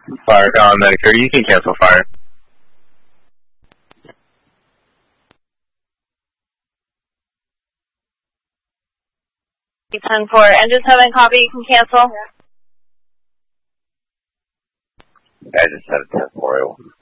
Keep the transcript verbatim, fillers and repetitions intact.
Fire on Medicare. You can cancel fire. ten four, engine seven, copy, you can cancel. Engine seven, ten four,